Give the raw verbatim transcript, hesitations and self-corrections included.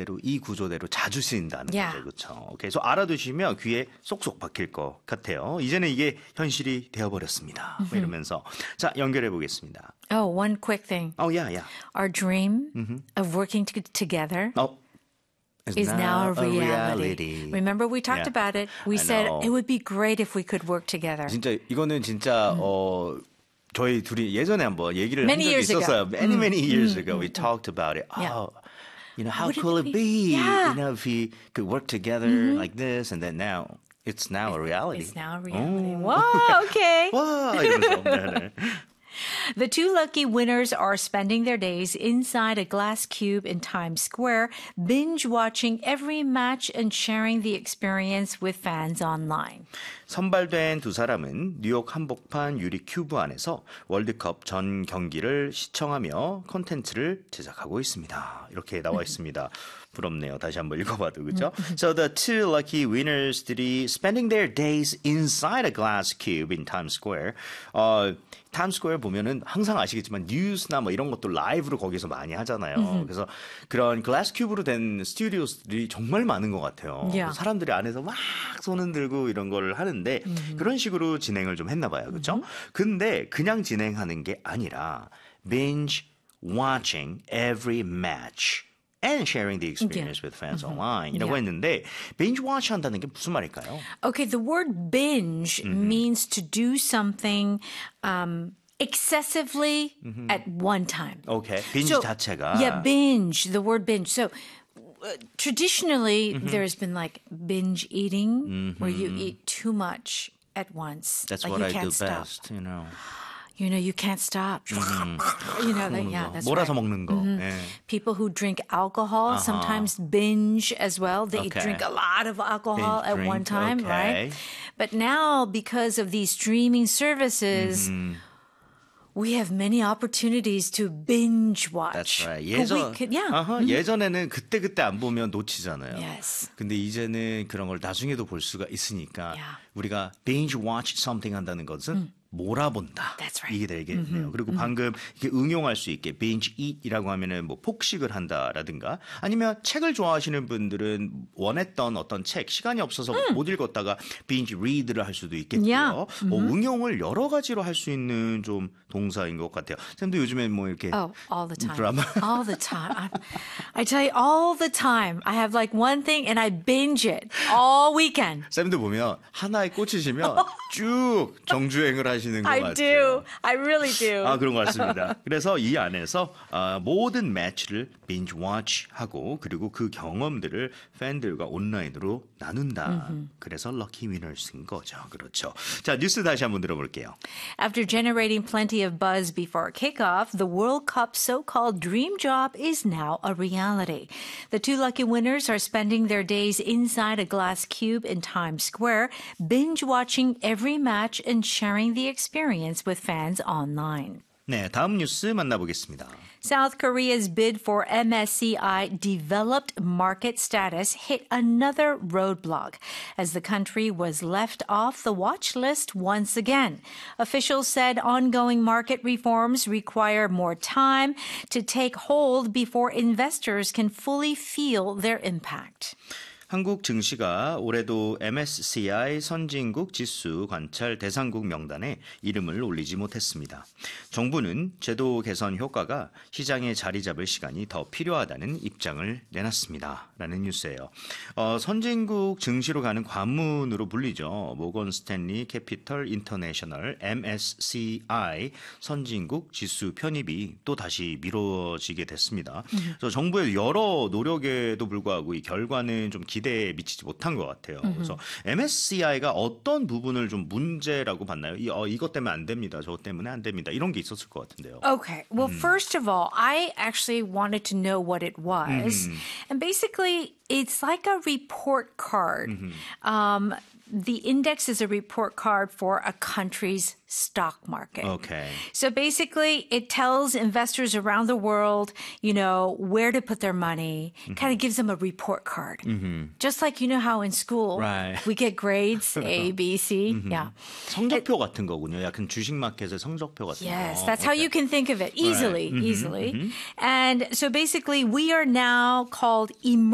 구조대로 이 구조대로 자주 쓰인다는 Yeah. 거죠. 그렇죠. 그래서 알아두시면 귀에 쏙쏙 박힐 것 같아요. 이제는 이게 현실이 되어버렸습니다. Mm-hmm. 이러면서 자 연결해 보겠습니다. Oh, one quick thing. Oh yeah, yeah. Our dream Mm-hmm. of working t- together Oh, is now a reality. Remember we talked Yeah. about it. We I said know. it would be great if we could work together. 진짜 이거는 진짜 Mm. 어. 저희 둘이 예전에 한번 얘기를 Many 한 적이 years ago. 있었어요. Many, many Mm. years ago, we talked about it. Yeah. Oh, you know, how Wouldn't cool it it be, be? Yeah. you know, if we could work together like this, and then now it's now a reality. It's now a reality. Oh. Whoa, okay. 와, 이러면서. 네네. The two lucky winners are spending their days inside a glass cube in Times Square, binge watching every match and sharing the experience with fans online. 선발된 두 사람은 뉴욕 한복판 유리 큐브 안에서 월드컵 전 경기를 시청하며 콘텐츠를 제작하고 있습니다. 이렇게 나와 있습니다. 부럽네요. 다시 한번 읽어봐도 그렇죠? So the two lucky winners들이 spending their days inside a glass cube in Times Square. 어, 타임스퀘어 보면은 항상 아시겠지만 뉴스나 뭐 이런 것도 라이브로 거기서 많이 하잖아요. Mm-hmm. 그래서 그런 글라스 큐브로 된 스튜디오들이 정말 많은 것 같아요. Yeah. 사람들이 안에서 막 손 흔들고 이런 거를 하는데 mm-hmm. 그런 식으로 진행을 좀 했나 봐요. 그렇죠? Mm-hmm. 근데 그냥 진행하는 게 아니라 binge watching every match. And sharing the experience Yeah. with fans Mm-hmm. online 이라고 Yeah. 했는데 binge watch 한다는 게 무슨 말일까요? Okay, the word binge Mm-hmm. means to do something um, excessively Mm-hmm. at one time. Okay, binge So, 자체가 Yeah, binge, the word binge. So uh, traditionally, Mm-hmm. there's been like binge eating, where you eat too much at once. That's like what you I can't do stop. best, you know. You know, you can't stop. You know, that, yeah, that's 몰아서 right. 먹는 거. 예. People who drink alcohol sometimes binge as well. They Okay. drink a lot of alcohol Binge at one drink, time, okay. right? But now, because of these streaming services, Mm-hmm. we have many opportunities to binge watch. That's right. But we 예전, could- yeah. 아하, 예전에는 그때 그때 안 보면 놓치잖아요. Yes. 근데 이제는 그런 걸 나중에도 볼 수가 있으니까 Yeah. 우리가 binge watch something 한다는 것은 몰아본다. That's right. 이게 되겠네요. 그리고 방금 이렇게 응용할 수 있게 binge eat이라고 하면은 뭐 폭식을 한다라든가 아니면 책을 좋아하시는 분들은 원했던 어떤 책 시간이 없어서 못 읽었다가 binge read를 할 수도 있겠고요. Yeah. 뭐 응용을 여러 가지로 할 수 있는 좀 동사인 것 같아요. 쌤도 요즘에 뭐 이렇게 Oh, all the time. 드라마 All the time. I, I tell you, all the time. I have like one thing and I binge it all weekend. 쌤도 보면 하나에 꽂히시면 쭉 정주행을 하시는 것 I 같아요. do. I really do. 아, 그런 것 같습니다. 그래서 이 안에서 아, 모든 매치를 binge watch 하고 그리고 그 경험들을 팬들과 온라인으로 나눈다. 그래서 럭키 위너스인 거죠. 그렇죠. 자, 뉴스 다시 한번 들어볼게요. After generating plenty of buzz before kickoff, the World Cup's so-called dream job is now a reality. The two lucky winners are spending their days inside a glass cube in Times Square, binge watching every match and sharing the experience with fans online. 네, 다음 뉴스 만나보겠습니다. South Korea's bid for M S C I developed market status hit another roadblock as the country was left off the watch list once again. Officials said ongoing market reforms require more time to take hold before investors can fully feel their impact. 한국 증시가 올해도 M S C I 선진국 지수 관찰 대상국 명단에 이름을 올리지 못했습니다. 정부는 제도 개선 효과가 시장에 자리 잡을 시간이 더 필요하다는 입장을 내놨습니다. 라는 뉴스예요. 어, 선진국 증시로 가는 관문으로 불리죠. 모건 스탠리 캐피털 인터내셔널 M S C I 선진국 지수 편입이 또 다시 미뤄지게 됐습니다. 그래서 정부의 여러 노력에도 불구하고 이 결과는 좀 기대에 미치지 못한 것 같아요. 그래서 M S C I가 어떤 부분을 좀 문제라고 봤나요? 이, 어, 이것 때문에 안 됩니다. 저것 때문에 안 됩니다. 이런 게 있었을 것 같은데요. Okay. Well, first of all, I actually wanted to know what it was. And basically, it's like a report card. Um, the index is a report card for a country's stock market. Okay. So basically, it tells investors around the world, you know, where to put their money, kind of gives them a report card. Just like, you know, how in school Right. we get grades, A, B, C. Yeah. 성적표 같은 거군요. 약간 주식 마켓의 성적표 같은 Yes, 거. that's how you can think of it easily, Right. Mhm, easily. And so basically, we are now called